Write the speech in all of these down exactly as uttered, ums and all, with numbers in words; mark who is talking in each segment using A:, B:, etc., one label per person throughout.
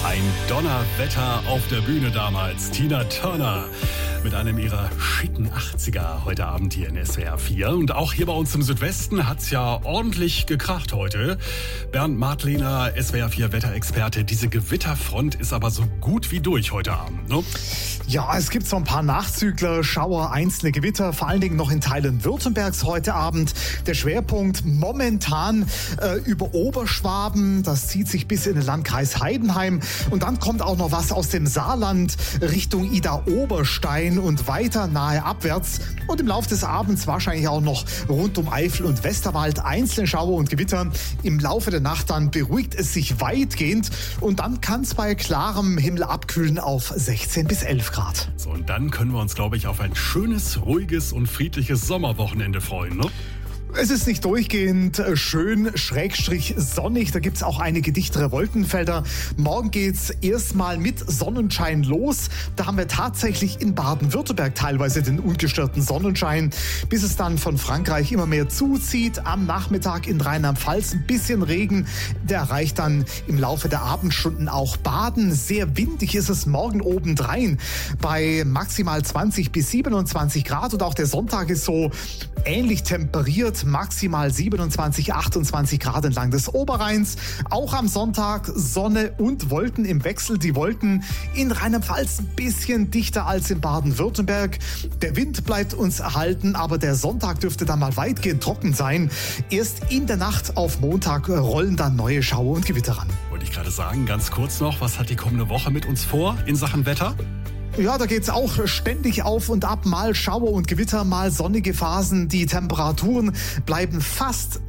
A: Ein Donnerwetter auf der Bühne damals. Tina Turner mit einem ihrer schicken achtziger heute Abend hier in S W R vier. Und auch hier bei uns im Südwesten hat's ja ordentlich gekracht heute. Bernd Martlehner, S W R vier Wetterexperte. Diese Gewitterfront ist aber so gut wie durch heute Abend, ne?
B: Ja, es gibt so ein paar Nachzügler, Schauer, einzelne Gewitter, vor allen Dingen noch in Teilen Württembergs heute Abend. Der Schwerpunkt momentan äh, über Oberschwaben, das zieht sich bis in den Landkreis Heidenheim. Und dann kommt auch noch was aus dem Saarland Richtung Idar-Oberstein und weiter nahe abwärts. Und im Laufe des Abends wahrscheinlich auch noch rund um Eifel und Westerwald einzelne Schauer und Gewitter. Im Laufe der Nacht dann beruhigt es sich weitgehend und dann kann es bei klarem Himmel abkühlen auf sechzehn bis elf Grad.
A: So, und dann können wir uns, glaube ich, auf ein schönes, ruhiges und friedliches Sommerwochenende freuen, ne?
B: Es ist nicht durchgehend schön, schrägstrich sonnig. Da gibt's auch einige dichtere Wolkenfelder. Morgen geht's erstmal mit Sonnenschein los. Da haben wir tatsächlich in Baden-Württemberg teilweise den ungestörten Sonnenschein, bis es dann von Frankreich immer mehr zuzieht. Am Nachmittag in Rheinland-Pfalz ein bisschen Regen. Der erreicht dann im Laufe der Abendstunden auch Baden. Sehr windig ist es morgen obendrein bei maximal zwanzig bis siebenundzwanzig Grad. Und auch der Sonntag ist so ähnlich temperiert. Maximal siebenundzwanzig, achtundzwanzig Grad entlang des Oberrheins. Auch am Sonntag Sonne und Wolken im Wechsel. Die Wolken in Rheinland-Pfalz ein bisschen dichter als in Baden-Württemberg. Der Wind bleibt uns erhalten, aber der Sonntag dürfte dann mal weitgehend trocken sein. Erst in der Nacht auf Montag rollen dann neue Schauer und Gewitter ran.
A: Wollte ich gerade sagen, ganz kurz noch, was hat die kommende Woche mit uns vor in Sachen Wetter?
B: Ja, da geht's auch ständig auf und ab, mal Schauer und Gewitter, mal sonnige Phasen. Die Temperaturen bleiben fast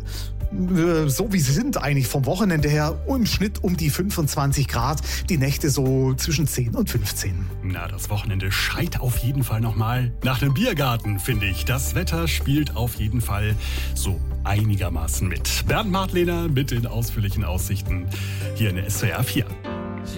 B: äh, so wie sie sind eigentlich vom Wochenende her, im Schnitt um die fünfundzwanzig Grad, die Nächte so zwischen zehn und fünfzehn.
A: Na, das Wochenende schreit auf jeden Fall nochmal nach einem Biergarten, finde ich. Das Wetter spielt auf jeden Fall so einigermaßen mit. Bernd Martlehner mit den ausführlichen Aussichten hier in der S W R vier.